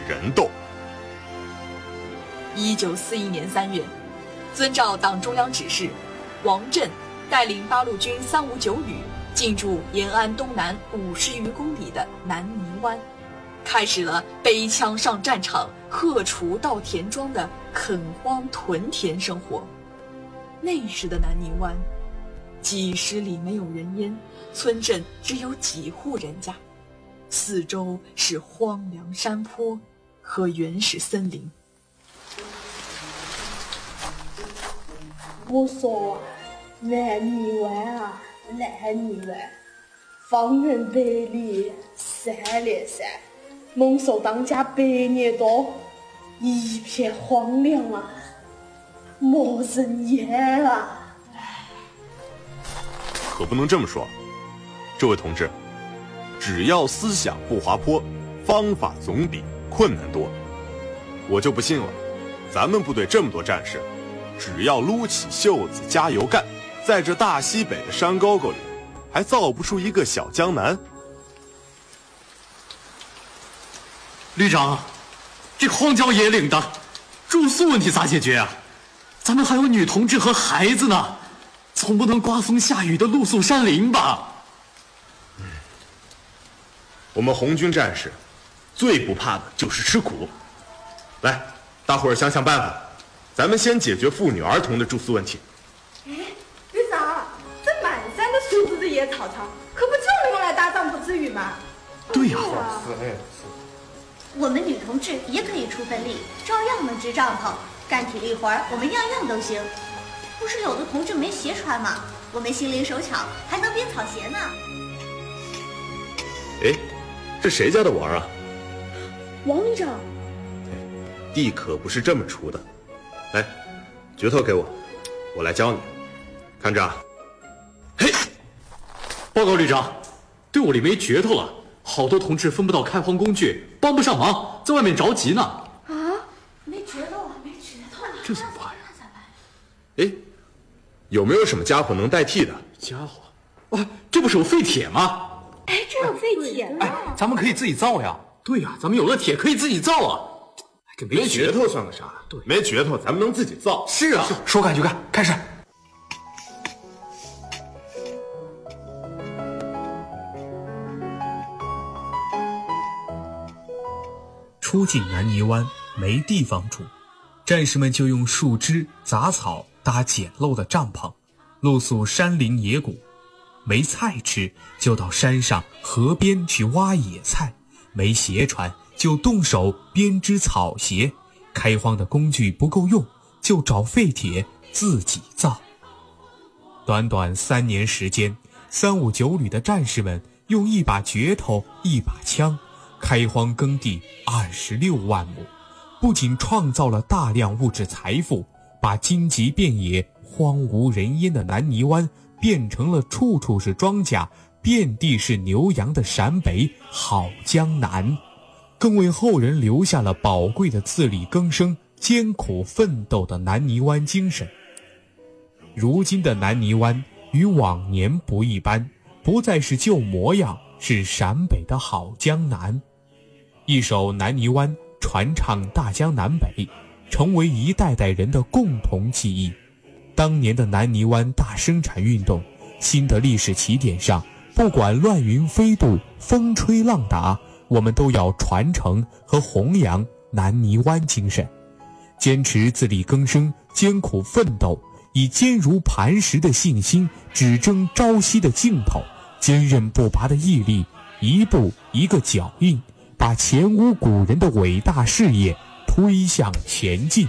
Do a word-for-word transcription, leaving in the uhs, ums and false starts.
人斗。 一九四一年三月，遵照党中央指示，王震带领八路军三五九旅进驻延安东南五十余公里的南泥湾，开始了背枪上战场、荷锄到田庄的垦荒屯田生活。那时的南泥湾，几十里没有人烟，村镇只有几户人家，四周是荒凉山坡和原始森林。 我说啊，南泥湾啊，南泥湾，方圆百里三连山，猛兽当家百年多，一片荒凉啊，没人烟啊！ 可不能这么说，这位同志，只要思想不滑坡，方法总比困难多。我就不信了，咱们部队这么多战士，只要撸起袖子加油干，在这大西北的山沟沟里，还造不出一个小江南。 旅长，这荒郊野岭的住宿问题咋解决啊？咱们还有女同志和孩子呢，总不能刮风下雨的露宿山林吧？ 嗯，我们红军战士最不怕的就是吃苦。来，大伙儿想想办法，咱们先解决妇女儿童的住宿问题。 哎，旅长，这满山的树枝的野草草，可不就用来搭帐篷遮雨吗？ 对呀、 啊， 我们女同志也可以出份力，照样能支帐篷，干体力活儿，我们样样都行。不是有的同志没鞋穿吗？我们心灵手巧，还能编草鞋呢。 哎，这谁家的娃儿啊？ 王旅长。 地可不是这么锄的。来，镢头给我，我来教你。看着啊。 嘿，报告旅长，队伍里没镢头了，好多同志分不到开荒工具，帮不上忙，在外面着急呢。 啊，没镢头啊，没镢头啊， 这怎么办呀？ 哎，有没有什么家伙能代替的？ 家伙，哇，这不是有废铁吗？ 哎，这有废铁呢。 哎，咱们可以自己造呀。 对呀、啊，咱们有了铁可以自己造啊。这没镢头算个啥？对，没镢头咱们能自己造。 是啊， 说干就干，开始。 出进南泥湾没地方住，战士们就用树枝、杂草搭简陋的帐篷，露宿山林野谷。没菜吃，就到山上河边去挖野菜；没鞋穿，就动手编织草鞋。开荒的工具不够用，就找废铁自己造。短短三年时间，三五九旅的战士们用一把镢头、一把枪，开荒耕地二十六万亩，不仅创造了大量物质财富，把荆棘遍野、荒无人烟的南泥湾变成了处处是庄稼、遍地是牛羊的陕北好江南，更为后人留下了宝贵的自力更生、艰苦奋斗的南泥湾精神。如今的南泥湾与往年不一般，不再是旧模样，是陕北的好江南。一首南泥湾传唱大江南北，成为一代代人的共同记忆。当年的南泥湾大生产运动，新的历史起点上，不管乱云飞渡、风吹浪打，我们都要传承和弘扬南泥湾精神，坚持自力更生、艰苦奋斗，以坚如磐石的信心，只争朝夕的劲头，坚韧不拔的毅力，一步一个脚印，把前无古人的伟大事业推向前进。